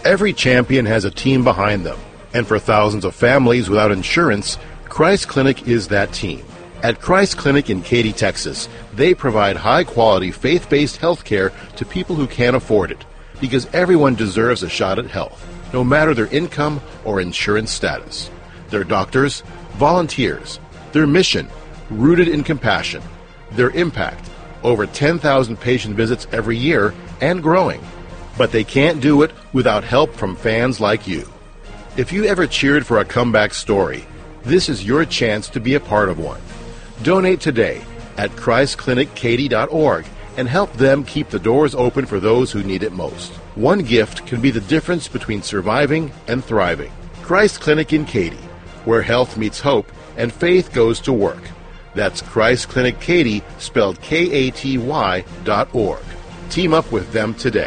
Every champion has a team behind them, and for thousands of families without insurance, Christ Clinic is that team. At Christ Clinic in Katy, Texas, they provide high-quality, faith-based health care to people who can't afford it, because everyone deserves a shot at health, no matter their income or insurance status. Their doctors, volunteers, their mission, rooted in compassion, their impact, over 10,000 patient visits every year and growing. But they can't do it without help from fans like you. If you ever cheered for a comeback story, this is your chance to be a part of one. Donate today at ChristClinicKaty.org and help them keep the doors open for those who need it most. One gift can be the difference between surviving and thriving. Christ Clinic in Katy, where health meets hope and faith goes to work. That's Christ Clinic Katy, spelled KATY.org. Team up with them today.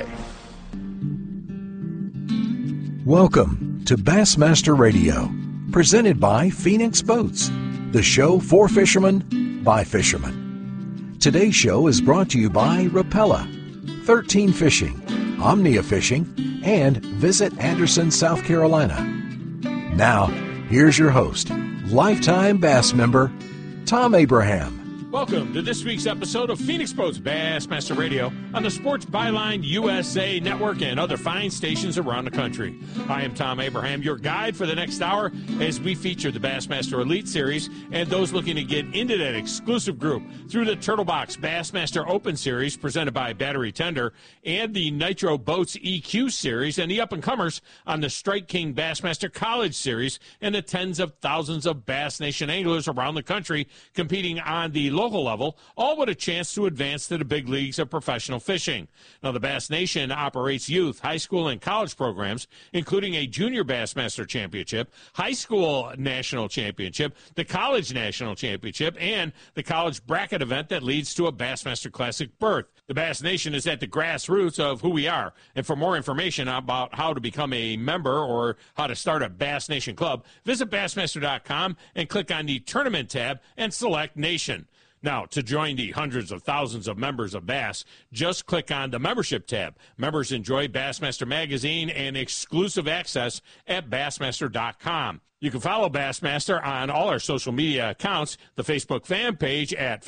Welcome to Bassmaster Radio, presented by Phoenix Boats, the show for fishermen by fishermen. Today's show is brought to you by Rapala, 13 Fishing, Omnia Fishing, and Visit Anderson, South Carolina. Now, here's your host, lifetime bass member, Tom Abraham. Welcome to this week's episode of Phoenix Boats Bassmaster Radio on the Sports Byline USA Network and other fine stations around the country. I am Tom Abraham, your guide for the next hour as we feature the Bassmaster Elite Series and those looking to get into that exclusive group through the Turtle Box Bassmaster Open Series presented by Battery Tender and the Nitro Boats EQ Series and the up-and-comers on the Strike King Bassmaster College Series and the tens of thousands of Bass Nation anglers around the country competing on the local level, all with a chance to advance to the big leagues of professional fishing. Now, the Bass Nation operates youth, high school, and college programs, including a Junior Bassmaster Championship, High School National Championship, the College National Championship, and the College Bracket event that leads to a Bassmaster Classic berth. The Bass Nation is at the grassroots of who we are. And for more information about how to become a member or how to start a Bass Nation club, visit Bassmaster.com and click on the Tournament tab and select Nation. Now, to join the hundreds of thousands of members of Bass, just click on the Membership tab. Members enjoy Bassmaster Magazine and exclusive access at Bassmaster.com. You can follow Bassmaster on all our social media accounts, the Facebook fan page at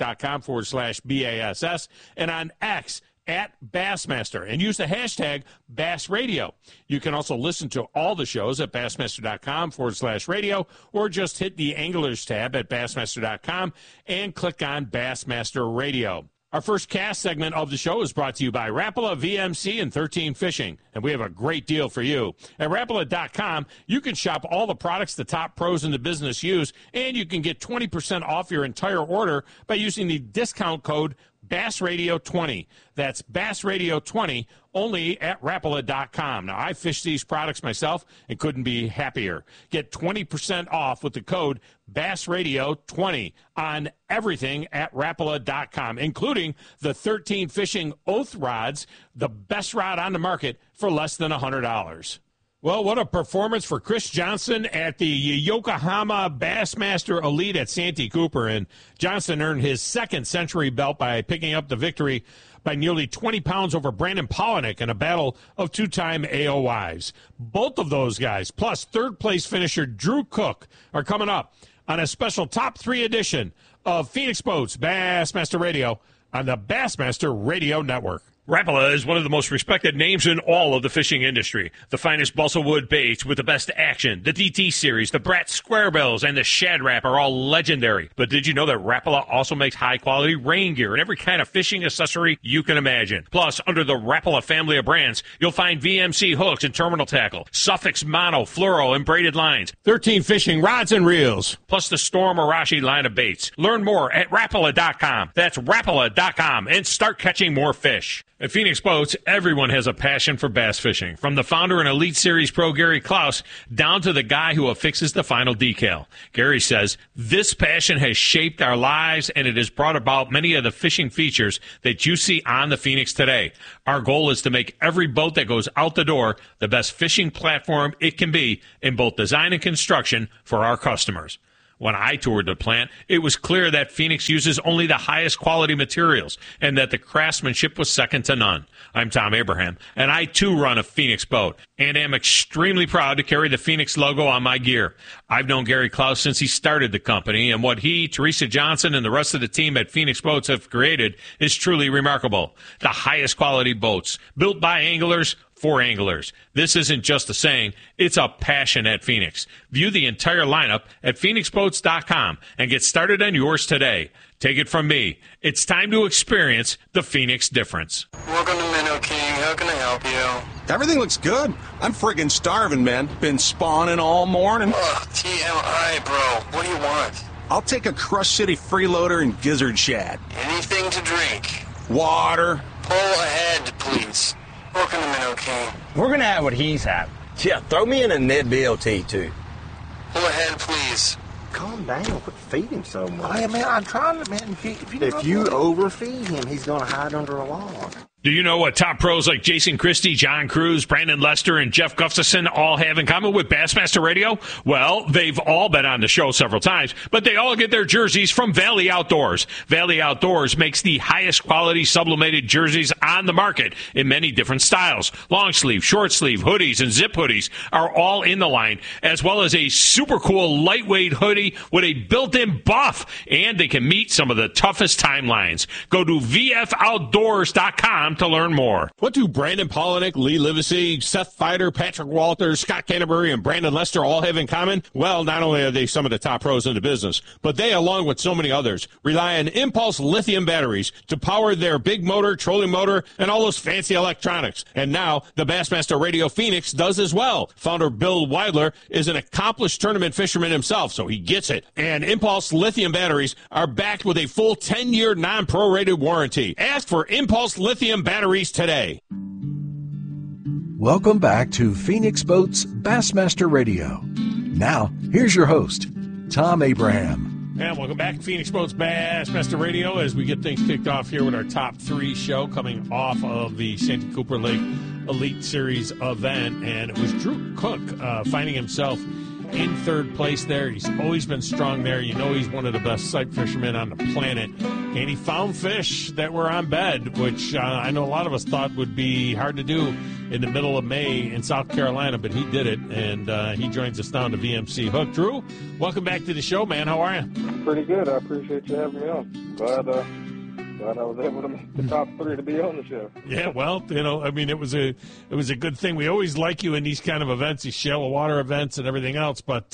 Facebook.com/BASS, and on X at Bassmaster, and use the hashtag BassRadio. You can also listen to all the shows at Bassmaster.com/radio, or just hit the Anglers tab at Bassmaster.com and click on Bassmaster Radio. Our first cast segment of the show is brought to you by Rapala, VMC, and 13 Fishing, and we have a great deal for you. At Rapala.com, you can shop all the products the top pros in the business use, and you can get 20% off your entire order by using the discount code BassRadio20. That's BassRadio20, only at Rapala.com. Now, I fish these products myself and couldn't be happier. Get 20% off with the code BassRadio20 on everything at Rapala.com, including the 13 Fishing Oath rods, the best rod on the market for less than $100. Well, what a performance for Chris Johnson at the Yokohama Bassmaster Elite at Santee Cooper. And Johnson earned his second century belt by picking up the victory by nearly 20 pounds over Brandon Polinick in a battle of two-time AOYs. Both of those guys, plus third-place finisher Drew Cook, are coming up on a special Top 3 edition of Phoenix Boats Bassmaster Radio on the Bassmaster Radio Network. Rapala is one of the most respected names in all of the fishing industry. The finest balsa wood baits with the best action, the DT series, the Brat Square Bills, and the Shad Rap are all legendary. But did you know that Rapala also makes high-quality rain gear and every kind of fishing accessory you can imagine? Plus, under the Rapala family of brands, you'll find VMC hooks and terminal tackle, Suffix mono, fluoro, and braided lines, 13 Fishing rods and reels, plus the Storm Arashi line of baits. Learn more at Rapala.com. That's Rapala.com, and start catching more fish. At Phoenix Boats, everyone has a passion for bass fishing, from the founder and Elite Series pro Gary Klaus down to the guy who affixes the final decal. Gary says, this passion has shaped our lives, and it has brought about many of the fishing features that you see on the Phoenix today. Our goal is to make every boat that goes out the door the best fishing platform it can be in both design and construction for our customers. When I toured the plant, it was clear that Phoenix uses only the highest quality materials and that the craftsmanship was second to none. I'm Tom Abraham, and I too run a Phoenix boat and am extremely proud to carry the Phoenix logo on my gear. I've known Gary Klaus since he started the company, and what he, Teresa Johnson, and the rest of the team at Phoenix Boats have created is truly remarkable. The highest quality boats, built by anglers, for anglers. This isn't just a saying, it's a passion at Phoenix. View the entire lineup at phoenixboats.com and get started on yours today. Take it from me, it's time to experience the Phoenix difference. Welcome to Minnow King. How can I help you? Everything looks good. I'm friggin' starving, man. Been spawning all morning. Ugh, TMI, bro. What do you want? I'll take a Crush City freeloader and gizzard shad. Anything to drink. Water. Pull ahead, please. Welcome to Minnow King. We're going to have what he's having. Yeah, throw me in a Ned BLT, too. Pull ahead, please. Calm down. Quit feeding so much. Hey, man, I'm trying to, man. If you overfeed him, he's going to hide under a log. Do you know what top pros like Jason Christie, John Cruz, Brandon Lester, and Jeff Gustafson all have in common with Bassmaster Radio? Well, they've all been on the show several times, but they all get their jerseys from Valley Outdoors. Valley Outdoors makes the highest quality sublimated jerseys on the market in many different styles. Long sleeve, short sleeve, hoodies, and zip hoodies are all in the line, as well as a super cool lightweight hoodie with a built-in buff, and they can meet some of the toughest timelines. Go to vfoutdoors.com to learn more. What do Brandon Polinick, Lee Livesey, Seth Feider, Patrick Walters, Scott Canterbury, and Brandon Lester all have in common? Well, not only are they some of the top pros in the business, but they, along with so many others, rely on Impulse lithium batteries to power their big motor, trolling motor, and all those fancy electronics. And now, the Bassmaster Radio Phoenix does as well. Founder Bill Weidler is an accomplished tournament fisherman himself, so he gets it. And Impulse lithium batteries are backed with a full 10-year non-prorated warranty. Ask for Impulse lithium batteries today. Welcome back to Phoenix Boats Bassmaster Radio. Now, here's your host, Tom Abraham. And welcome back to Phoenix Boats Bassmaster Radio as we get things kicked off here with our top three show coming off of the Santee Cooper Lake Elite Series event. And it was Drew Cook finding himself in third place there. He's always been strong there. You know he's one of the best sight fishermen on the planet. And he found fish that were on bed, which I know a lot of us thought would be hard to do in the middle of May in South Carolina, but he did it, and he joins us down to VMC Hook. Drew, welcome back to the show, man. How are you? Pretty good. I appreciate you having me on. Glad I was able to make the top three to be on the show. Yeah, well, you know, I mean, it was a good thing. We always like you in these kind of events, these shallow water events and everything else. But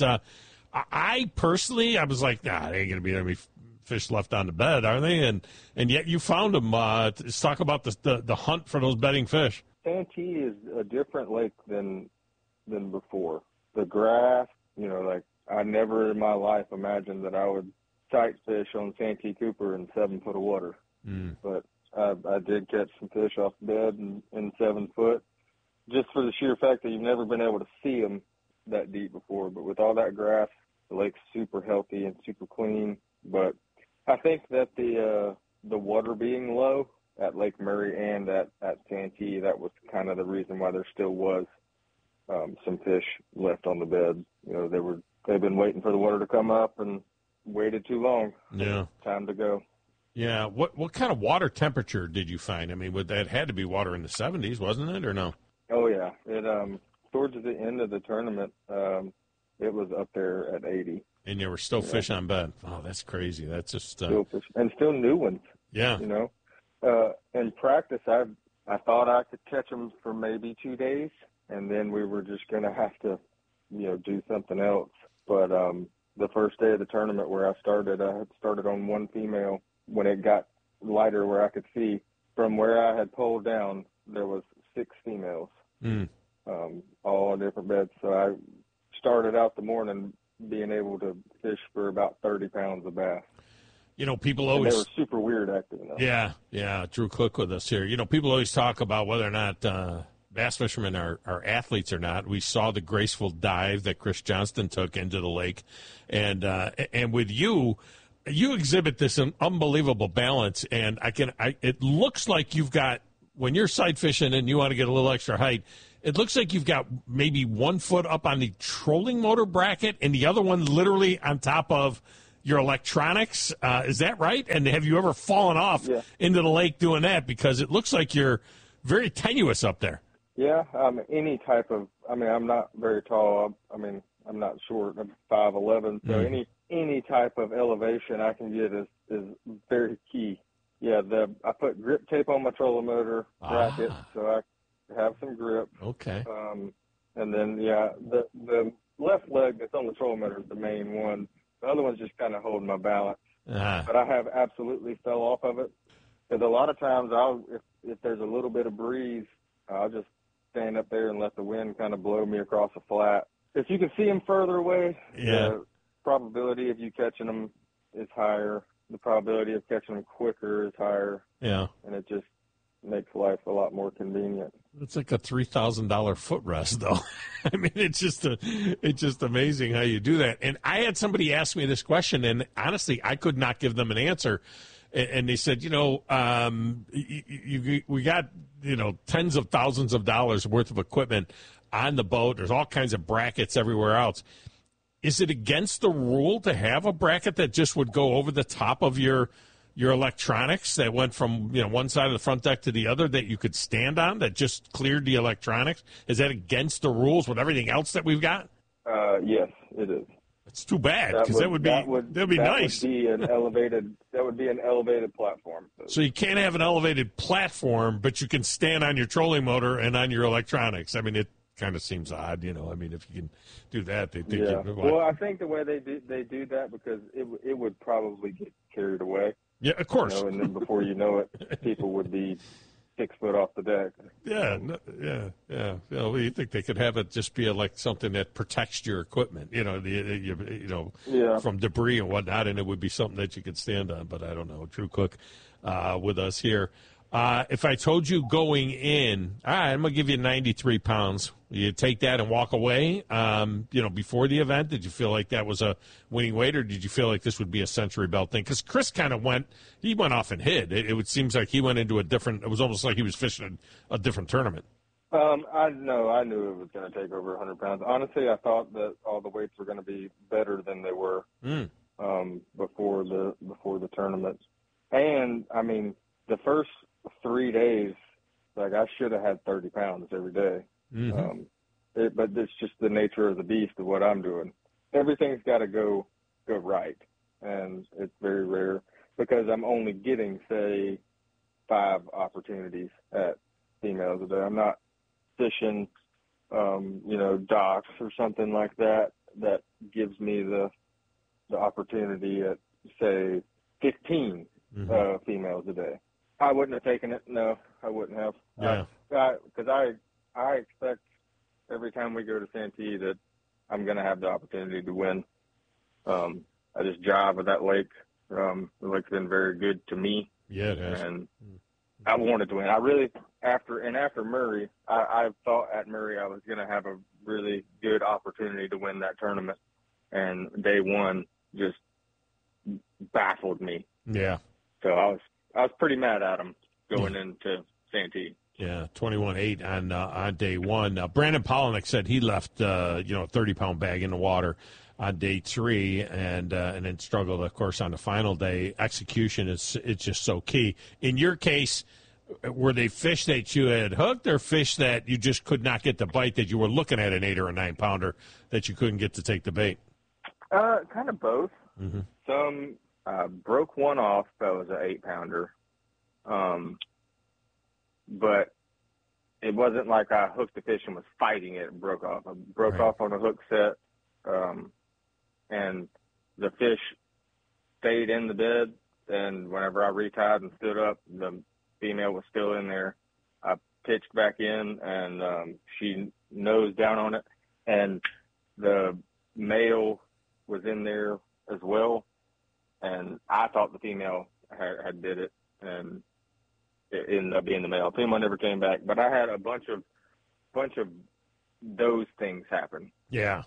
I personally, I was like, nah, they ain't going to be any fish left on the bed, are they? And yet you found them. Let's talk about the hunt for those bedding fish. Santee is a different lake than before. The grass, you know, like I never in my life imagined that I would sight fish on Santee Cooper in 7 foot of water. But I did catch some fish off the bed in 7 foot, just for the sheer fact that you've never been able to see them that deep before. But with all that grass, the lake's super healthy and super clean. But I think that the water being low at Lake Murray and at Santee, that was kind of the reason why there still was some fish left on the bed. You know, they've been waiting for the water to come up and waited too long. Yeah, time to go. Yeah, what kind of water temperature did you find? I mean, that had to be water in the 70s, wasn't it, or no? Oh yeah, it towards the end of the tournament, it was up there at 80. And there were still fish on bed. Oh, that's crazy. That's just still fish, and still new ones. Yeah, you know, in practice, I thought I could catch them for maybe 2 days, and then we were just gonna have to, you know, do something else. But the first day of the tournament where I started on one female. When it got lighter where I could see, from where I had pulled down, there was 6 females, all on different beds. So I started out the morning being able to fish for about 30 pounds of bass. You know, people always... And they were super weird acting, though. Yeah. Drew Cook with us here. You know, people always talk about whether or not bass fishermen are athletes or not. We saw the graceful dive that Chris Johnston took into the lake. And with you... You exhibit this unbelievable balance, and it looks like you've got, when you're sight fishing and you want to get a little extra height, It looks like you've got maybe 1 foot up on the trolling motor bracket and the other one literally on top of your electronics. Is that right? And have you ever fallen off into the lake doing that? Because it looks like you're very tenuous up there. Yeah, any type of, I'm not very tall. I'm not short. I'm 5'11", so any type of elevation I can get is very key. Yeah, I put grip tape on my trolling motor bracket so I have some grip. Okay. And then, the left leg that's on the trolling motor is the main one. The other one's just kind of holding my balance. But I have absolutely fell off of it. Because a lot of times if there's a little bit of breeze, I'll just stand up there and let the wind kind of blow me across the flat. If you can see them further away, the probability of you catching them is higher. The probability of catching them quicker is higher. Yeah. And it just makes life a lot more convenient. It's like a $3,000 footrest, though. I mean, it's just amazing how you do that. And I had somebody ask me this question, and honestly, I could not give them an answer. And they said, we got, tens of thousands of dollars worth of equipment on the boat. There's all kinds of brackets everywhere else. Is it against the rule to have a bracket that just would go over the top of your electronics that went from one side of the front deck to the other that you could stand on that just cleared the electronics? Is that against the rules with everything else that we've got? Yes, it is. It's too bad because that would be nice. That would be an elevated platform. So you can't have an elevated platform, but you can stand on your trolling motor and on your electronics. I mean, it kind of seems odd, if you can do that. They think Well, I think the way they do that because it would probably get carried away. Yeah, of course. And then before you know it, people would be 6 foot off the deck. Yeah. Well, you think they could have it just be like something that protects your equipment, from debris and whatnot, and it would be something that you could stand on. But I don't know. Drew Cook with us here. If I told you going in, all right, I'm going to give you 93 pounds. You take that and walk away, before the event? Did you feel like that was a winning weight, or did you feel like this would be a Century Belt thing? Because Chris kind of went off and hid. It seems like he went into it was almost like he was fishing a different tournament. I knew it was going to take over 100 pounds. Honestly, I thought that all the weights were going to be better than they were before the tournament. And, the first 3 days, I should have had 30 pounds every day. Mm-hmm. But it's just the nature of the beast of what I'm doing. Everything's got to go right, and it's very rare because I'm only getting, say, 5 opportunities at females a day. I'm not fishing, docks or something like that gives me the opportunity at, say, 15 females a day. I wouldn't have taken it. No, I wouldn't have. Yeah. Because I expect every time we go to Santee that I'm going to have the opportunity to win. I just jive with that lake. The lake's been very good to me. Yeah, it has. And I wanted to win. I really, after Murray, I thought at Murray I was going to have a really good opportunity to win that tournament. And day one just baffled me. Yeah. So I was pretty mad at him going into Santee. Yeah, 21-8 on day one. Brandon Polinick said he left a 30-pound bag in the water on day 3 and then struggled, of course, on the final day. Execution it's just so key. In your case, were they fish that you had hooked or fish that you just could not get the bite, that you were looking at an 8 or a 9 pounder that you couldn't get to take the bait? Kind of both. Mm-hmm. Some broke one off that was an 8 pounder. But it wasn't like I hooked the fish and was fighting it and broke off. I broke off on a hook set, and the fish stayed in the bed. And whenever I retied and stood up, the female was still in there. I pitched back in, and she nosed down on it, and the male was in there as well. And I thought the female had did it, and it ended up being the male. Female never came back, but I had a bunch of those things happen. Yeah.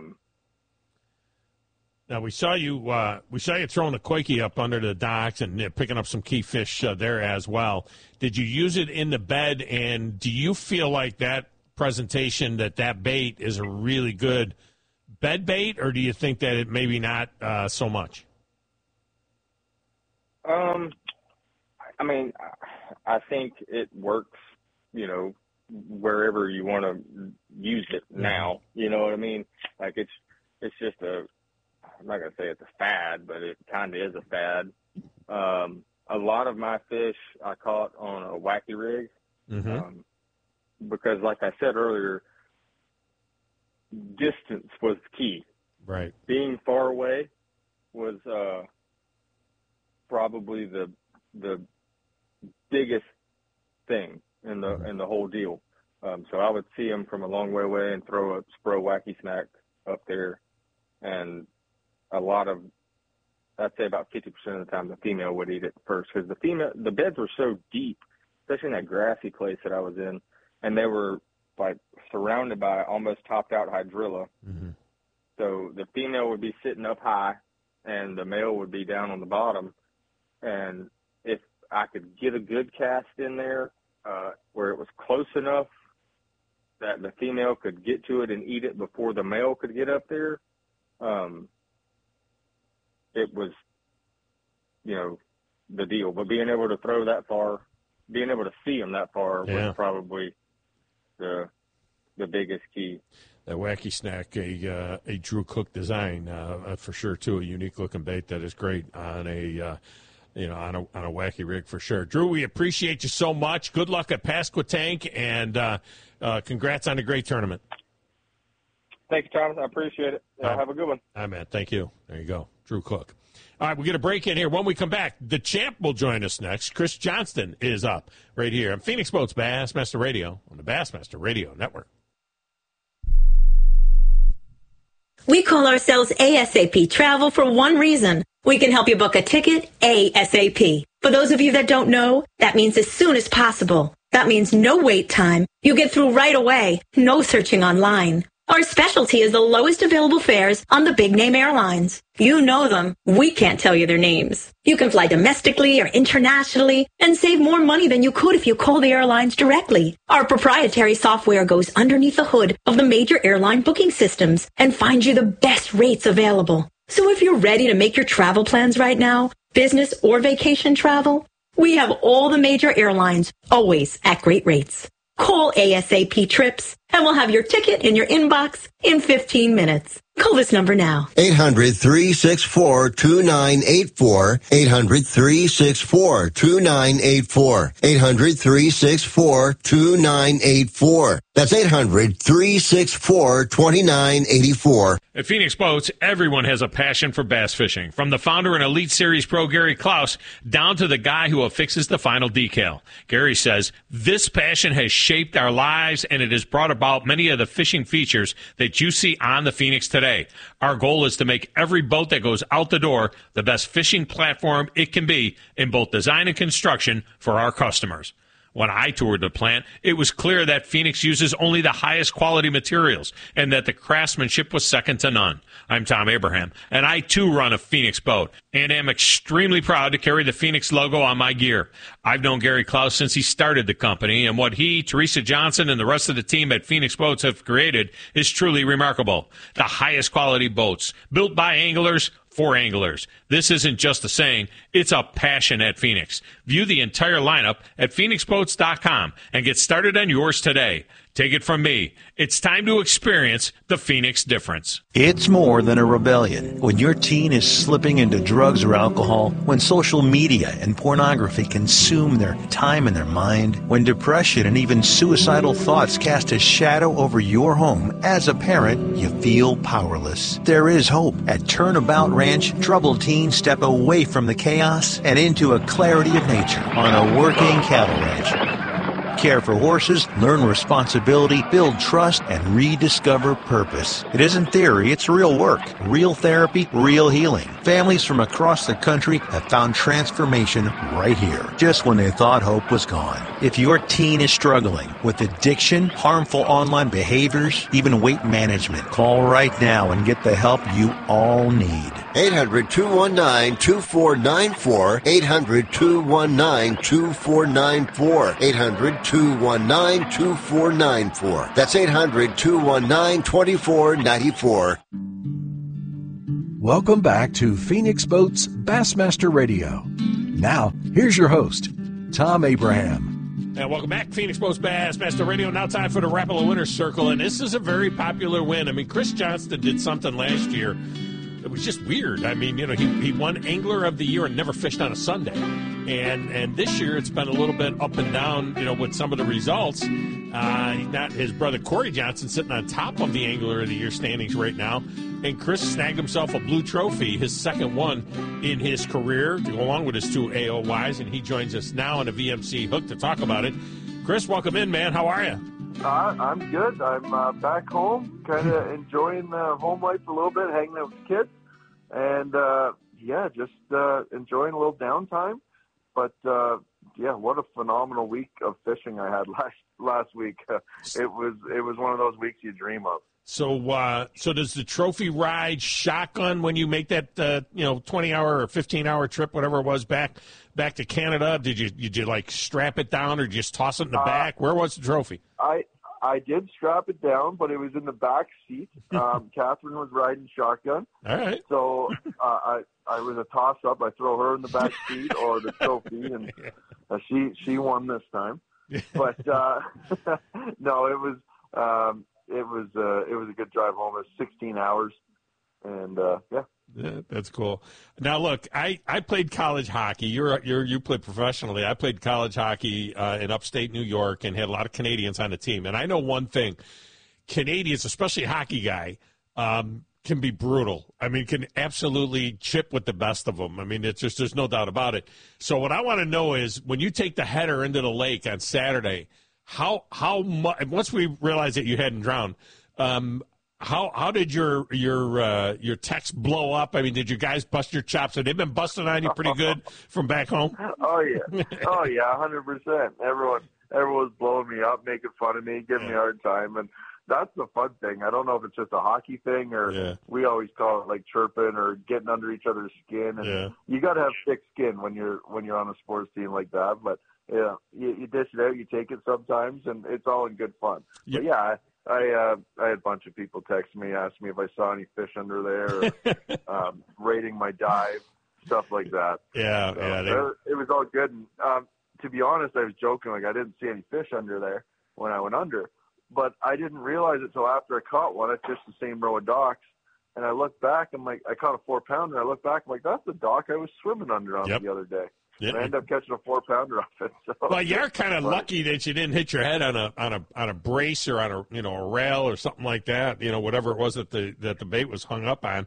Now we saw you throwing a Quakey up under the docks and picking up some key fish there as well. Did you use it in the bed? And do you feel like that presentation that bait is a really good bed bait, or do you think that it maybe not so much? I mean, I think it works, wherever you want to use it now. You know what I mean? Like it's just I'm not going to say it's a fad, but it kind of is a fad. A lot of my fish I caught on a wacky rig because, like I said earlier, distance was key. Right. Being far away was probably the biggest thing in the whole deal. So I would see them from a long way away and throw a Spro Wacky Snack up there, and I'd say about 50% of the time the female would eat it first, because the beds were so deep, especially in that grassy place that I was in, and they were like surrounded by almost topped out hydrilla. So the female would be sitting up high and the male would be down on the bottom. And if I could get a good cast in there where it was close enough that the female could get to it and eat it before the male could get up there, it was, the deal. But being able to throw that far, being able to see them that far was probably the biggest key. That Wacky Snack, a Drew Cook design for sure too. A unique looking bait that is great on a on a wacky rig for sure. Drew, we appreciate you so much. Good luck at Pasquotank, and congrats on a great tournament. Thank you, Thomas. I appreciate it. Have a good one. All right, man. Thank you. There you go. Drew Cook. All right, we'll get a break in here. When we come back, the champ will join us next. Chris Johnston is up right here on Phoenix Boats Bassmaster Radio on the Bassmaster Radio Network. We call ourselves ASAP Travel for one reason. We can help you book a ticket ASAP. For those of you that don't know, that means as soon as possible. That means no wait time. You get through right away. No searching online. Our specialty is the lowest available fares on the big-name airlines. You know them. We can't tell you their names. You can fly domestically or internationally and save more money than you could if you call the airlines directly. Our proprietary software goes underneath the hood of the major airline booking systems and finds you the best rates available. So if you're ready to make your travel plans right now, business or vacation travel, we have all the major airlines, always at great rates. Call ASAP Trips, and we'll have your ticket in your inbox in 15 minutes. Call this number now. 800-364-2984. 800-364-2984. 800-364-2984. That's 800-364-2984. At Phoenix Boats, everyone has a passion for bass fishing. From the founder and Elite Series pro Gary Klaus down to the guy who affixes the final decal. Gary says, this passion has shaped our lives, and it has brought about many of the fishing features that you see on the Phoenix today. Our goal is to make every boat that goes out the door the best fishing platform it can be in both design and construction for our customers. When I toured the plant, it was clear that Phoenix uses only the highest quality materials and that the craftsmanship was second to none. I'm Tom Abraham, and I too run a Phoenix boat and am extremely proud to carry the Phoenix logo on my gear. I've known Gary Klaus since he started the company, and what he, Teresa Johnson, and the rest of the team at Phoenix Boats have created is truly remarkable. The highest quality boats, built by anglers, for anglers. This isn't just a saying, it's a passion at Phoenix. View the entire lineup at phoenixboats.com and get started on yours today. Take it from me. It's time to experience the Phoenix difference. It's more than a rebellion. When your teen is slipping into drugs or alcohol, when social media and pornography consume their time and their mind, when depression and even suicidal thoughts cast a shadow over your home, as a parent, you feel powerless. There is hope. At Turnabout Ranch, troubled teens step away from the chaos and into a clarity of nature on a working cattle ranch. Care for horses, learn responsibility, build trust, and rediscover purpose. It isn't theory, it's real work, real therapy, real healing. Families from across the country have found transformation right here, just when they thought hope was gone. If your teen is struggling with addiction, harmful online behaviors, even weight management, call right now and get the help you all need. 800-219-2494. 800-219-2494. 800-219-2494. 800-219-2494. That's 800-219-2494. Welcome back to Phoenix Boats Bassmaster Radio. Now, here's your host, Tom Abraham. And welcome back, Phoenix Boats Bassmaster Radio. Now time for the Rapala Winner's Circle, and this is a very popular win. I mean, Chris Johnston did something last year. It was just weird. I mean, he won Angler of the Year and never fished on a Sunday. And this year it's been a little bit up and down, with some of the results. His brother Corey Johnson sitting on top of the Angler of the Year standings right now. And Chris snagged himself a blue trophy, his second one in his career, to go along with his two AOYs. And he joins us now on the VMC Hook to talk about it. Chris, welcome in, man. How are you? I'm good. I'm back home, kind of enjoying home life a little bit, hanging out with the kids, and just enjoying a little downtime. But what a phenomenal week of fishing I had last week. It was one of those weeks you dream of. So does the trophy ride shotgun when you make that 20-hour or 15-hour trip, whatever it was, back to Canada? Did you like strap it down or just toss it in the back? Where was the trophy? I did strap it down, but it was in the back seat. Catherine was riding shotgun. All right. So I was a toss up. I throw her in the back seat or the trophy, and she won this time. But no, it was a good drive home. It was 16 hours, and Yeah, that's cool. Now, look, I played college hockey. You played professionally. I played college hockey in upstate New York and had a lot of Canadians on the team. And I know one thing: Canadians, especially a hockey guy, can be brutal. I mean, can absolutely chip with the best of them. I mean, it's just there's no doubt about it. So what I want to know is when you take the header into the lake on Saturday, how much? Once we realized that you hadn't drowned. How did your text blow up? I mean, did you guys bust your chops? Have they been busting on you pretty good from back home? Oh yeah, 100%. Everyone was blowing me up, making fun of me, giving me a hard time, and that's the fun thing. I don't know if it's just a hockey thing or we always call it like chirping or getting under each other's skin. And you got to have thick skin when you're on a sports team like that. But yeah, you dish it out, you take it sometimes, and it's all in good fun. But yeah. I had a bunch of people text me, ask me if I saw any fish under there, or, rating my dive, stuff like that. It was all good. And to be honest, I was joking, like I didn't see any fish under there when I went under, but I didn't realize it till after I caught one. I fished the same row of docks, and I looked back. I'm like, I caught a 4-pounder. I looked back, I'm like, that's the dock I was swimming under on the other day. And I ended up catching a 4-pounder off it. So. Well, you're kind of lucky that you didn't hit your head on a brace or on a a rail or something like that. Whatever it was that the bait was hung up on.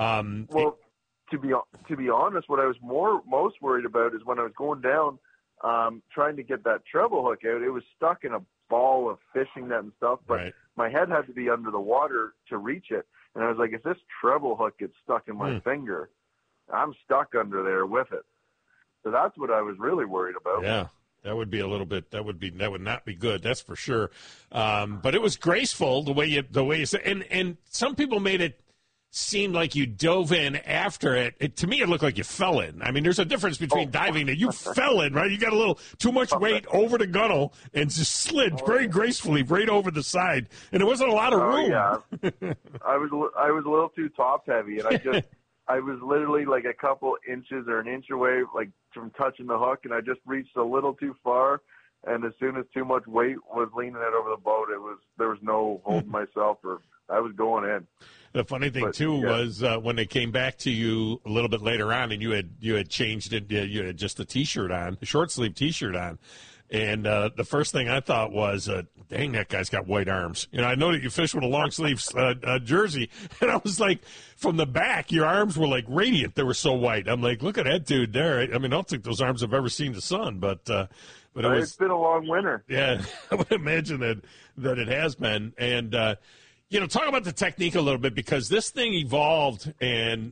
To be honest, what I was most worried about is when I was going down, trying to get that treble hook out. It was stuck in a ball of fishing net and stuff, but my head had to be under the water to reach it. And I was like, if this treble hook gets stuck in my finger, I'm stuck under there with it. So that's what I was really worried about. Yeah, that would be a little bit. That would not be good. That's for sure. But it was graceful the way you said. And some people made it seem like you dove in after it. To me, it looked like you fell in. I mean, there's a difference between diving and you fell in, right? You got a little too much weight over the gunnel and just slid very gracefully right over the side. And there wasn't a lot of room. Yeah, I was a little too top heavy, and I was literally like a couple inches or an inch away, like from touching the hook, and I just reached a little too far. And as soon as too much weight was leaning it over the boat, there was no holding myself, or I was going in. The funny thing was when they came back to you a little bit later on, and you had changed it, you had just a T-shirt on, a short sleeve T-shirt on. And the first thing I thought was, dang, that guy's got white arms. I know that you fish with a long sleeve jersey. And I was like, from the back, your arms were like radiant. They were so white. I'm like, look at that dude there. I mean, I don't think those arms have ever seen the sun, but it's been a long winter. Yeah, I would imagine that it has been. And Talk about the technique a little bit, because this thing evolved, and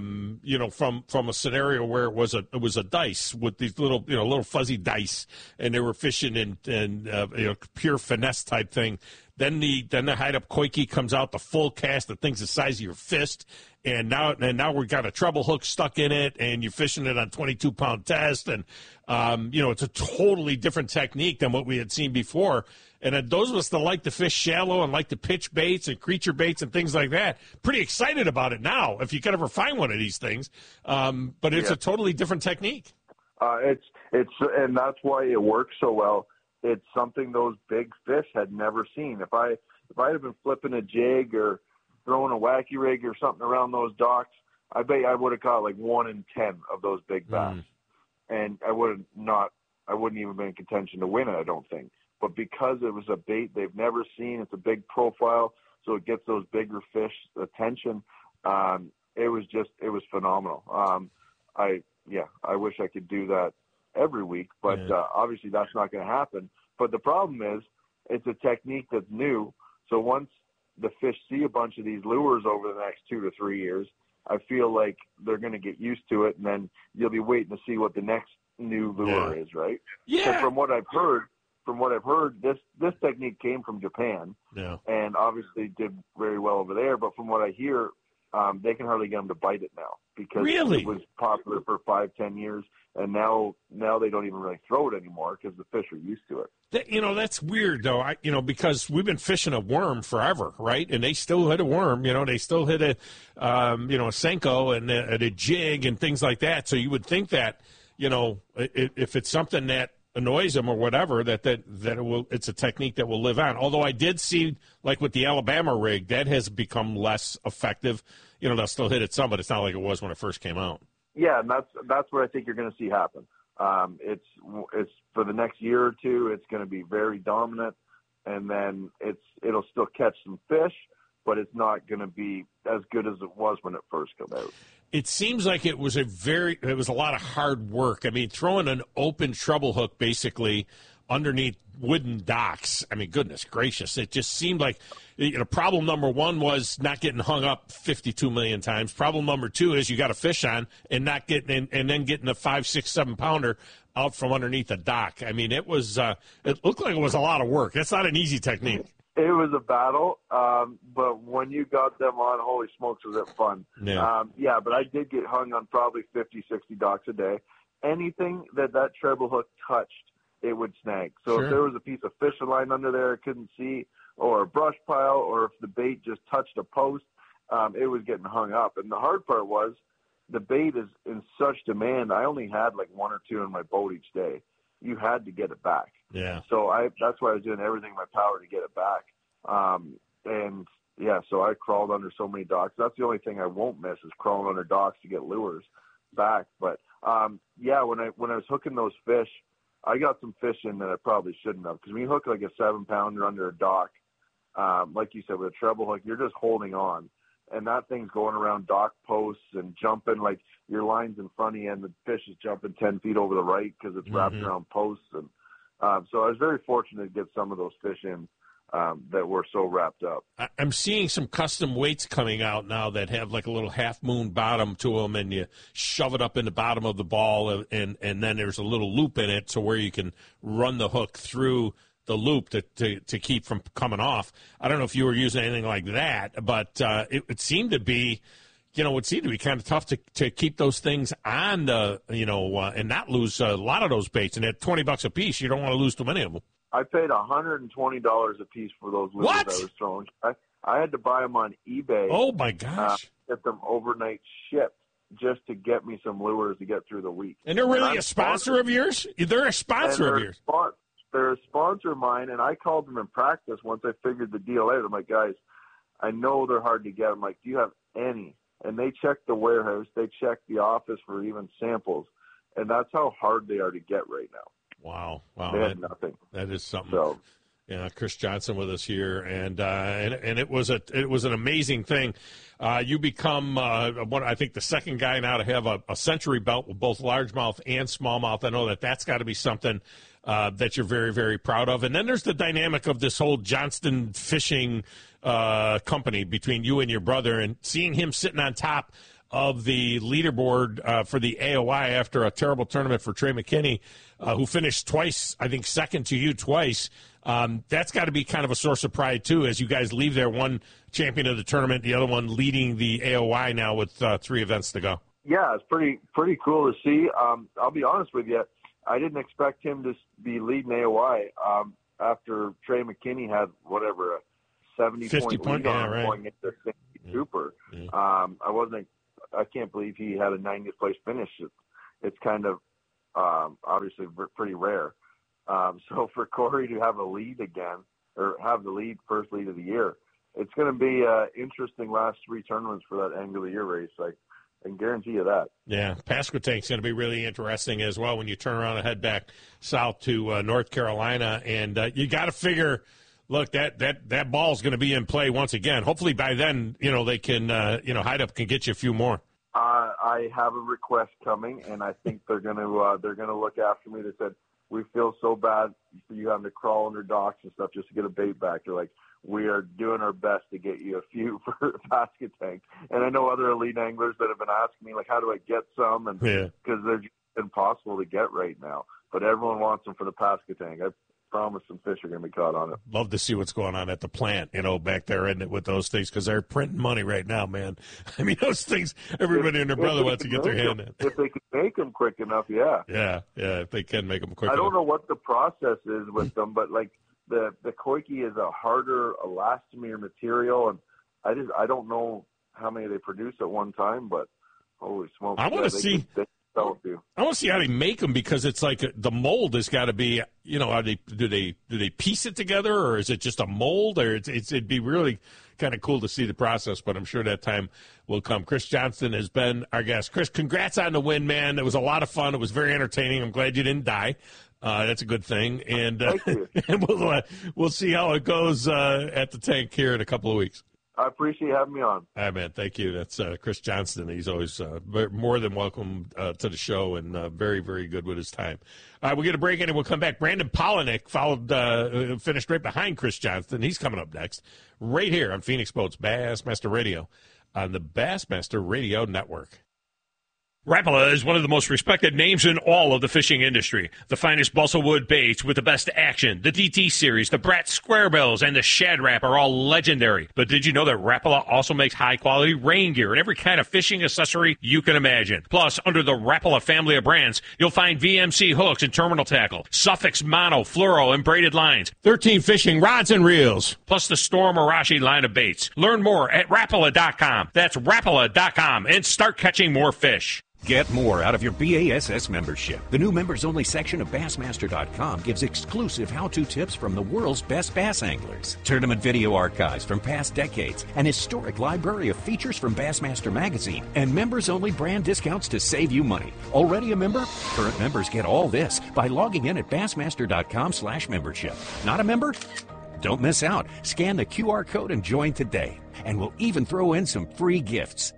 from a scenario where it was a dice with these little fuzzy dice, and they were fishing in pure finesse type thing. Then the Hide-Up Koike comes out, the full cast, the thing's the size of your fist, and now we've got a treble hook stuck in it, and you're fishing it on 22-pound test, and it's a totally different technique than what we had seen before. And those of us that like to fish shallow and like to pitch baits and creature baits and things like that, pretty excited about it now, if you could ever find one of these things. But it's a totally different technique. It's and that's why it works so well. It's something those big fish had never seen. If I had been flipping a jig or throwing a wacky rig or something around those docks, I bet I would have caught like 1 in 10 of those big bass. And I wouldn't even been in contention to win it, I don't think. But because it was a bait they've never seen, it's a big profile, so it gets those bigger fish attention. It was phenomenal. I wish I could do that every week, but obviously that's not going to happen. But the problem is, it's a technique that's new. So once the fish see a bunch of these lures over the next 2 to 3 years, I feel like they're going to get used to it, and then you'll be waiting to see what the next new lure is, right? Yeah. So from what I've heard, this technique came from Japan, and obviously did very well over there. But from what I hear, they can hardly get them to bite it now, because it was popular for 5-10 years, and now they don't even really throw it anymore because the fish are used to it. That's weird, though. Because we've been fishing a worm forever, right? And they still hit a worm. They still hit a Senko and a jig and things like that. So you would think that, if it's something that annoys them or whatever, that it's a technique that will live on. Although I did see, like with the Alabama rig, that has become less effective. They'll still hit it some, but it's not like it was when it first came out. Yeah, and that's what I think you're going to see happen. It's for the next year or two, it's going to be very dominant, and then it'll still catch some fish, but it's not going to be as good as it was when it first came out. It seems like it was a lot of hard work. I mean, throwing an open treble hook basically underneath wooden docks. I mean, goodness gracious. It just seemed like, problem number one was not getting hung up 52 million times. Problem number two is you got a fish on and not getting, and then getting a 5, 6, 7 pounder out from underneath a dock. I mean, it looked like it was a lot of work. That's not an easy technique. It was a battle, but when you got them on, holy smokes, was it fun. Yeah. But I did get hung on probably 50, 60 docks a day. Anything that treble hook touched, it would snag. So if there was a piece of fishing line under there I couldn't see, or a brush pile, or if the bait just touched a post, it was getting hung up. And the hard part was the bait is in such demand. I only had like 1 or 2 in my boat each day. You had to get it back. Yeah. So that's why I was doing everything in my power to get it back. So I crawled under so many docks. That's the only thing I won't miss is crawling under docks to get lures back. But when I was hooking those fish, I got some fish in that I probably shouldn't have, because when you hook like a 7-pounder under a dock, like you said, with a treble hook, you're just holding on, and that thing's going around dock posts and jumping, like your line's in front of you and the fish is jumping 10 feet over the right because it's wrapped around posts. And so I was very fortunate to get some of those fish in that were so wrapped up. I'm seeing some custom weights coming out now that have like a little half-moon bottom to them, and you shove it up in the bottom of the ball, and then there's a little loop in it so where you can run the hook through the loop to keep from coming off. I don't know if you were using anything like that, but it seemed to be, kind of tough to keep those things on, and not lose a lot of those baits. And at $20 a piece, you don't want to lose too many of them. I paid $120 a piece for those lures I was throwing. I had to buy them on eBay. Oh, my gosh. Get them overnight shipped just to get me some lures to get through the week. And they're really a sponsor of yours? They're a sponsor of yours? They're a sponsor of mine, and I called them in practice once I figured the deal out. I'm like, guys, I know they're hard to get. I'm like, do you have any? And they checked the warehouse. They checked the office for even samples. And that's how hard they are to get right now. Wow. They had nothing. That is something. So, Chris Johnson with us here, and it was an amazing thing. You become I think the second guy now to have a century belt with both largemouth and smallmouth. I know that's got to be something that you're very, very proud of. And then there's the dynamic of this whole Johnston Fishing company between you and your brother, and seeing him sitting on top of the leaderboard for the AOI after a terrible tournament for Trey McKinney, who finished twice, I think second to you twice. That's got to be kind of a source of pride, too, as you guys leave there, one champion of the tournament, the other one leading the AOI now with 3 events to go. Yeah, it's pretty cool to see. I'll be honest with you. I didn't expect him to be leading AOI after Trey McKinney had, a 70-point lead on going into St. Cooper. I can't believe he had a 90th place finish. It's kind of obviously pretty rare. So for Corey to have a lead again, or have the first lead of the year, it's going to be interesting last 3 tournaments for that Angler of the Year race. I can guarantee you that. Yeah, Pasquotank's going to be really interesting as well when you turn around and head back south to North Carolina. And you got to figure, look, that ball's going to be in play once again. Hopefully by then, they can, Hide Up can get you a few more. I have a request coming, and I think they're going to look after me. They said, we feel so bad for you having to crawl under docks and stuff just to get a bait back. They're like, we are doing our best to get you a few for Pasquotank. And I know other elite anglers that have been asking me, like, how do I get some? And because they're just impossible to get right now. But everyone wants them for the Pasquotank. I promise some fish are going to be caught on it. Love to see what's going on at the plant, back there and with those things, because they're printing money right now, man. I mean, those things, everybody and their brother wants to get their hand in. If they could make them quick enough, yeah. Yeah, if they can make them quick enough. I don't know what the process is with them, but, like, the koiki is a harder elastomer material, and I don't know how many they produce at one time, but holy smokes. I want to see. I want to see how they make them, because it's like the mold has got to be, do they piece it together, or is it just a mold, or it'd be really kind of cool to see the process, but I'm sure that time will come. Chris Johnston has been our guest. Chris, congrats on the win, man. It was a lot of fun. It was very entertaining. I'm glad you didn't die. That's a good thing, and and we'll see how it goes at the tank here in a couple of weeks. I appreciate having me on. All right, man. Thank you. That's Chris Johnston. He's always more than welcome to the show, and very, very good with his time. All right, we'll get a break in, and we'll come back. Brandon Polinick finished right behind Chris Johnston. He's coming up next, right here on Phoenix Boats Bassmaster Radio on the Bassmaster Radio Network. Rapala is one of the most respected names in all of the fishing industry. The finest balsa wood baits with the best action, the DT series, the Brat Squarebills, and the Shad Rap are all legendary. But did you know that Rapala also makes high-quality rain gear and every kind of fishing accessory you can imagine? Plus, under the Rapala family of brands, you'll find VMC hooks and terminal tackle, Suffix mono, fluoro, and braided lines, 13 fishing rods and reels, plus the Storm Arashi line of baits. Learn more at Rapala.com. That's Rapala.com, and start catching more fish. Get more out of your BASS membership. The new members-only section of Bassmaster.com gives exclusive how-to tips from the world's best bass anglers, tournament video archives from past decades, an historic library of features from Bassmaster Magazine, and members-only brand discounts to save you money. Already a member? Current members get all this by logging in at Bassmaster.com/membership. Not a member? Don't miss out. Scan the QR code and join today. And we'll even throw in some free gifts.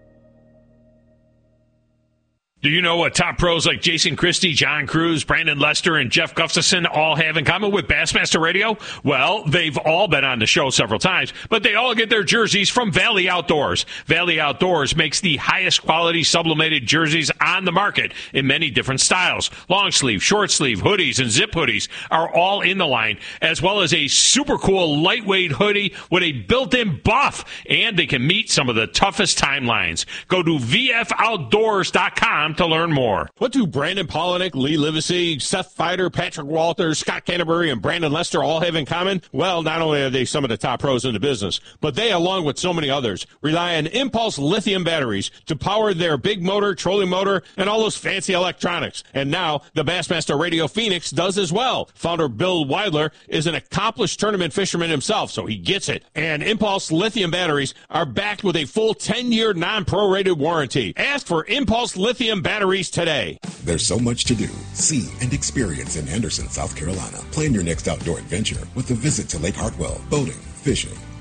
Do you know what top pros like Jason Christie, John Cruz, Brandon Lester, and Jeff Gustafson all have in common with Bassmaster Radio? Well, they've all been on the show several times, but they all get their jerseys from Valley Outdoors. Valley Outdoors makes the highest quality sublimated jerseys on the market in many different styles. Long sleeve, short sleeve, hoodies, and zip hoodies are all in the line, as well as a super cool lightweight hoodie with a built-in buff, and they can meet some of the toughest timelines. Go to VFOutdoors.com to learn more. What do Brandon Polinick, Lee Livesey, Seth Feider, Patrick Walters, Scott Canterbury, and Brandon Lester all have in common? Well, not only are they some of the top pros in the business, but they, along with so many others, rely on Impulse lithium batteries to power their big motor, trolling motor, and all those fancy electronics. And now, the Bassmaster Radio Phoenix does as well. Founder Bill Weidler is an accomplished tournament fisherman himself, so he gets it. And Impulse lithium batteries are backed with a full 10-year non-prorated warranty. Ask for Impulse lithium batteries today. There's so much to do, see, and experience in Henderson, South Carolina. Plan your next outdoor adventure with a visit to Lake Hartwell. Boating, fishing,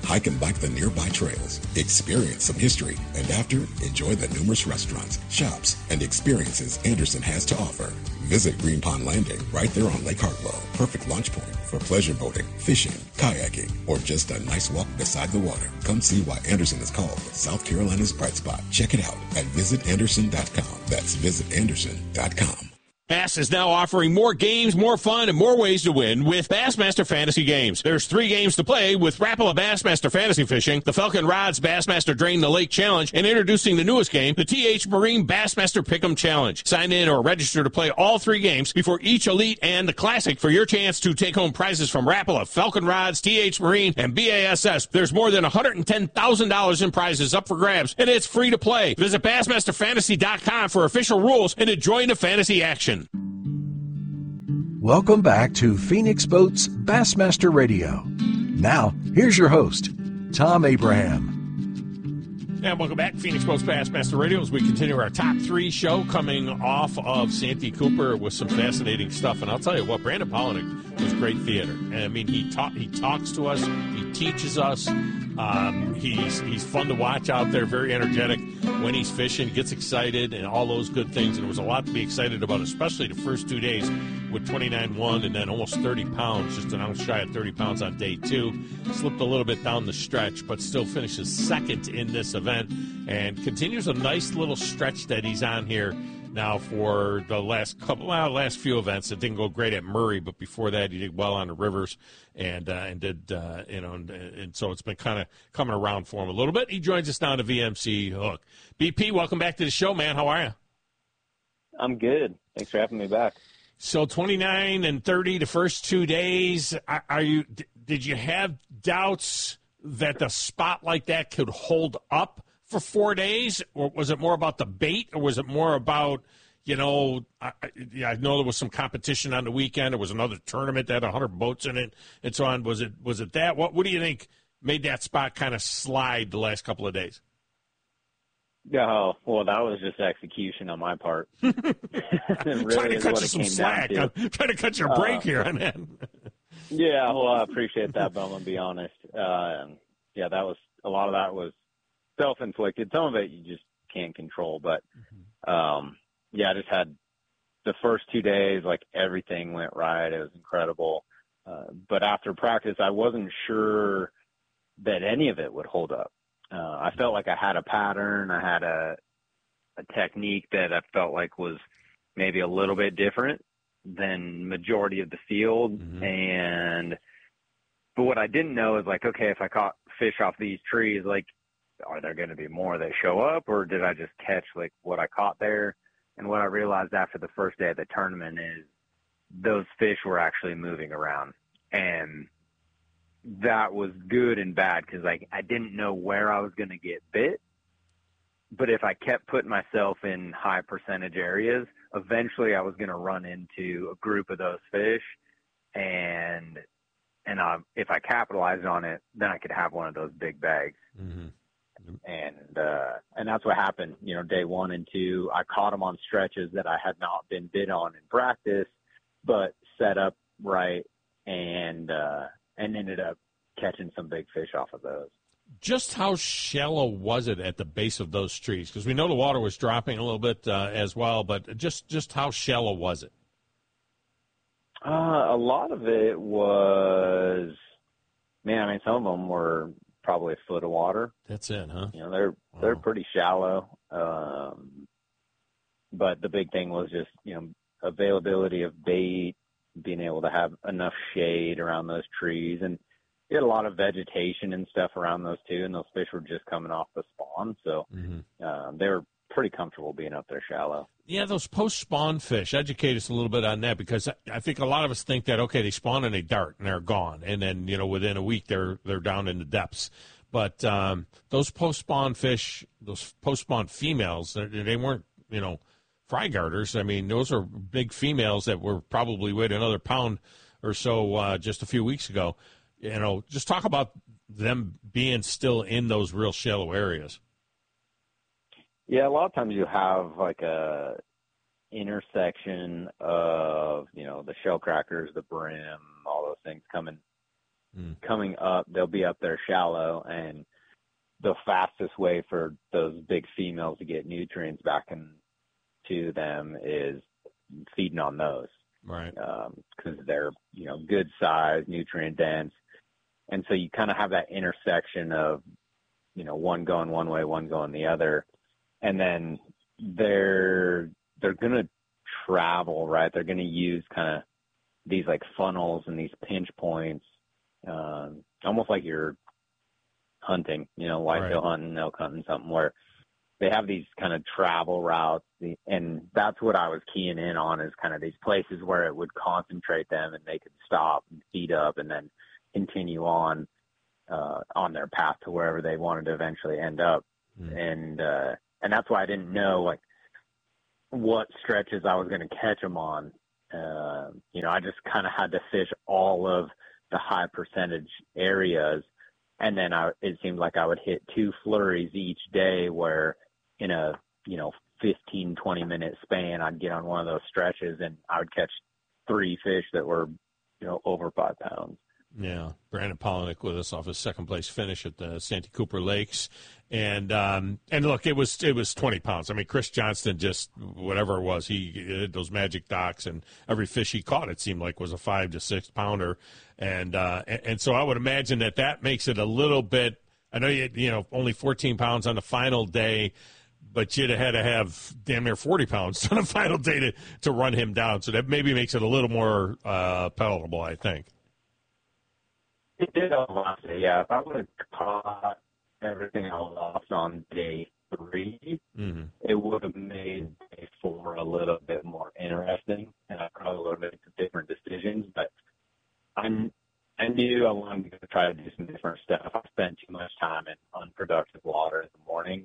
hike and bike the nearby trails, experience some history, and after, enjoy the numerous restaurants, shops, and experiences Anderson has to offer. Visit Green Pond Landing right there on Lake Hartwell. Perfect launch point for pleasure boating, fishing, kayaking, or just a nice walk beside the water. Come see why Anderson is called South Carolina's bright spot. Check it out at visitanderson.com. That's visitanderson.com. Bass is now offering more games, more fun, and more ways to win with Bassmaster Fantasy Games. There's 3 games to play with Rapala Bassmaster Fantasy Fishing, the Falcon Rods Bassmaster Drain the Lake Challenge, and introducing the newest game, the TH Marine Bassmaster Pick'em Challenge. Sign in or register to play all 3 games before each Elite and the Classic for your chance to take home prizes from Rapala, Falcon Rods, TH Marine, and BASS. There's more than $110,000 in prizes up for grabs, and it's free to play. Visit BassmasterFantasy.com for official rules and to join the fantasy action. Welcome back to Phoenix Boats Bassmaster Radio. Now, here's your host, Tom Abraham. And welcome back, Phoenix Boats Bassmaster Radio, as we continue our top 3 show coming off of Santee Cooper with some fascinating stuff. And I'll tell you what, Brandon Palaniuk was great theater. And I mean, he talks to us, he teaches us. He's fun to watch out there, very energetic when he's fishing, gets excited, and all those good things. And there was a lot to be excited about, especially the first 2 days with 29.1 and then almost 30 pounds, just an ounce shy of 30 pounds on day 2. Slipped a little bit down the stretch, but still finishes second in this event and continues a nice little stretch that he's on here now for the last few events. It didn't go great at Murray, but before that he did well on the rivers and did and so it's been kind of coming around for him a little bit. He joins us now to VMC Hook. BP, welcome back to the show, man. How are you? I'm good. Thanks for having me back. So 29 and 30 the first 2 days. Did you have doubts that the spot like that could hold up for 4 days, or was it more about the bait, or was it more about, I know there was some competition on the weekend. There was another tournament that had 100 boats in it and so on. Was it that? What do you think made that spot kind of slide the last couple of days? Oh, well, that was just execution on my part. Really trying to cut you some slack. I'm trying to cut your break here on that. Yeah, well, I appreciate that, but I'm going to be honest. Yeah, that was a lot of that was self-inflicted. Some of it you just can't control, but yeah, I just had the first 2 days, like everything went right. It was incredible. But after practice, I wasn't sure that any of it would hold up. I felt like I had a pattern. I had a technique that I felt like was maybe a little bit different than majority of the field. Mm-hmm. But what I didn't know is like, okay, if I caught fish off these trees, like, are there going to be more that show up, or did I just catch like what I caught there? And what I realized after the first day of the tournament is those fish were actually moving around, and that was good and bad because like I didn't know where I was going to get bit. But if I kept putting myself in high percentage areas, eventually I was going to run into a group of those fish, and if I capitalized on it, then I could have one of those big bags. Mm-hmm. And that's what happened. Day 1 and 2, I caught them on stretches that I had not been bit on in practice, but set up right and ended up catching some big fish off of those. Just how shallow was it at the base of those trees? Because we know the water was dropping a little bit as well, but just how shallow was it? A lot of it was, some of them were probably a foot of water. That's it, huh? They're pretty shallow. But the big thing was just, availability of bait, being able to have enough shade around those trees. And you had a lot of vegetation and stuff around those too, and those fish were just coming off the spawn. So they were pretty comfortable being up there shallow. Yeah, those post-spawn fish, educate us a little bit on that, because I think a lot of us think that, okay, they spawn and they dart and they're gone. And then, within a week they're down in the depths. But those post-spawn fish, those post-spawn females, they weren't, fry garters. Those are big females that were probably weighed another pound or so just a few weeks ago. Just talk about them being still in those real shallow areas. Yeah, a lot of times you have like a intersection of, the shell crackers, the brim, all those things coming coming up, they'll be up there shallow, and the fastest way for those big females to get nutrients back into them is feeding on those. Right. Because they're, good size, nutrient dense. And so you kind of have that intersection of, one going one way, one going the other. And then they're going to travel, right? They're going to use kind of these like funnels and these pinch points, almost like you're hunting, whitetail hunting, elk hunting, something where they have these kind of travel routes. And that's what I was keying in on, is kind of these places where it would concentrate them and they could stop and feed up and then continue on their path to wherever they wanted to eventually end up. And that's why I didn't know like what stretches I was going to catch them on. I just kind of had to fish all of the high percentage areas. And then it seemed like I would hit 2 flurries each day where in a, 15, 20 minute span, I'd get on one of those stretches and I would catch 3 fish that were, over 5 pounds. Yeah, Brandon Polinick with us off his second place finish at the Santee Cooper Lakes, and look, it was 20 pounds. I mean, Chris Johnston, just whatever it was, he had those magic docks, and every fish he caught, it seemed like, was a 5 to 6 pounder, and so I would imagine that makes it a little bit. I know you only 14 pounds on the final day, but you'd have had to have damn near 40 pounds on the final day to run him down. So that maybe makes it a little more palatable, I think. It did on last day, yeah. If I would have caught everything I lost on day 3, it would have made day 4 a little bit more interesting, and I probably would have made some different decisions. But I knew I wanted to try to do some different stuff. I spent too much time in unproductive water in the morning,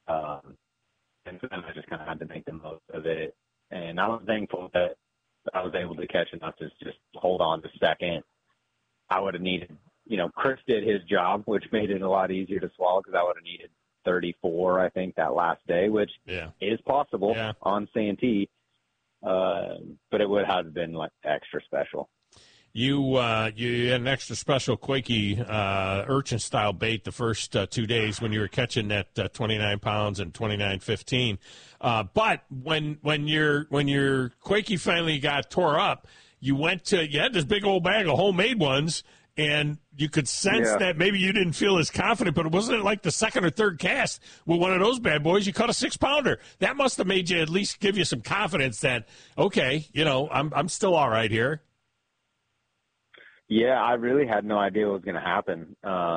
and so then I just kind of had to make the most of it. And I was thankful that I was able to catch enough to just hold on to second. I would have needed, Chris did his job, which made it a lot easier to swallow, because I would have needed 34, I think, that last day, which is possible on Santee. But it would have been like extra special. You had an extra special Quakey urchin-style bait the first 2 days when you were catching that 29 pounds and 29.15. But when your Quakey finally got tore up, you had this big old bag of homemade ones, and you could sense that maybe you didn't feel as confident, but wasn't it like the second or third cast with one of those bad boys, you caught a 6-pounder? That must have made you at least give you some confidence that, okay, I'm still all right here. Yeah, I really had no idea what was going to happen.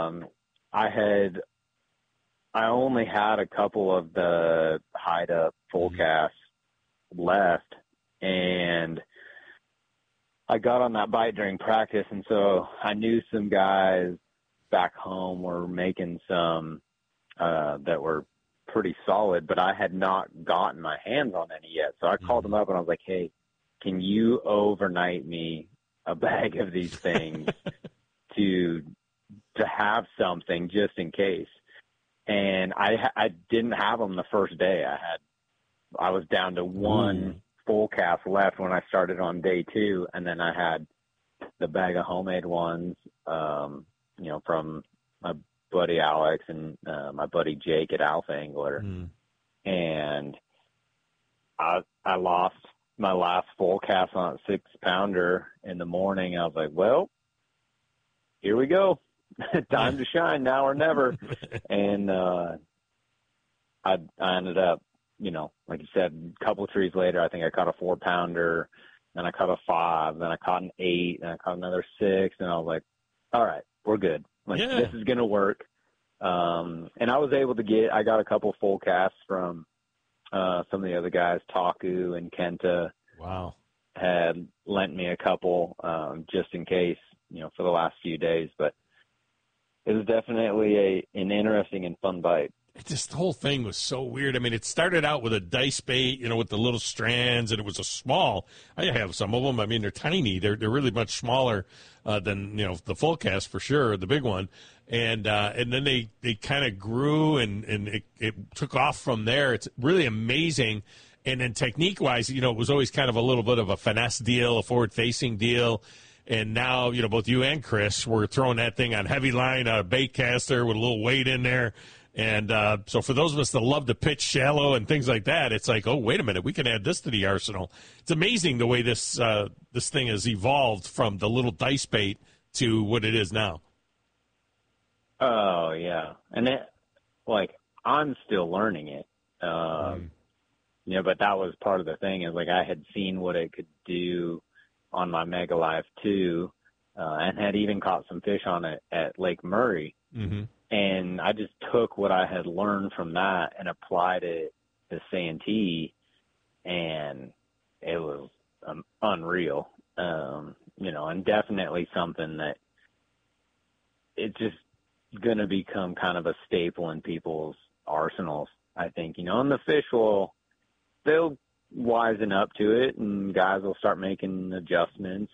I only had a couple of the hide up full casts left, and I got on that bite during practice, and so I knew some guys back home were making some that were pretty solid, but I had not gotten my hands on any yet. So I called them up, and I was like, hey, can you overnight me a bag of these things to have something just in case? And I didn't have them the first day. I was down to one full cast left when I started on day 2, and then I had the bag of homemade ones, from my buddy Alex and my buddy Jake at Alpha Angler. And I lost my last full cast on a 6-pounder in the morning. I was like, well, here we go. Time to shine now or never. And I ended up, like you said, a couple of trees later, I think I caught a 4-pounder, then I caught a 5, then I caught an 8, and I caught another 6, and I was like, all right, we're good. This is going to work. And I was able to I got a couple full casts from some of the other guys, Taku and Kenta. Wow. Had lent me a couple just in case, for the last few days. But it was definitely an interesting and fun bite. Just the whole thing was so weird. I mean, it started out with a dice bait, with the little strands, and it was a small. I have some of them. I mean, they're tiny. They're really much smaller than the full cast for sure, the big one. And then they kind of grew and it took off from there. It's really amazing. And then technique wise, it was always kind of a little bit of a finesse deal, a forward facing deal. And now, both you and Chris were throwing that thing on heavy line, a bait caster with a little weight in there. And so for those of us that love to pitch shallow and things like that, it's like, oh, wait a minute, we can add this to the arsenal. It's amazing the way this thing has evolved from the little dice bait to what it is now. Oh, yeah. And I'm still learning it. But that was part of the thing is I had seen what it could do on my Mega Life 2 and had even caught some fish on it at Lake Murray. Mm-hmm. And I just took what I had learned from that and applied it to Santee, and it was unreal. And definitely something that it's just going to become kind of a staple in people's arsenals, I think. And the fish they'll wisen up to it, and guys will start making adjustments